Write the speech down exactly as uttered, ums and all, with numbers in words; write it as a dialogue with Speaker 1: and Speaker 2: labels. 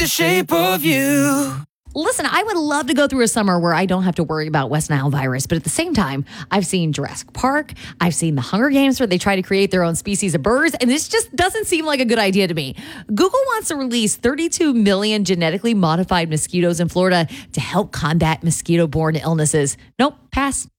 Speaker 1: The shape of you.
Speaker 2: Listen, I would love to go through a summer where I don't have to worry about West Nile virus, but at the same time, I've seen Jurassic Park, I've seen the Hunger Games where they try to create their own species of birds, and this just doesn't seem like a good idea to me. Google wants to release thirty-two million genetically modified mosquitoes in Florida to help combat mosquito-borne illnesses. Nope, pass.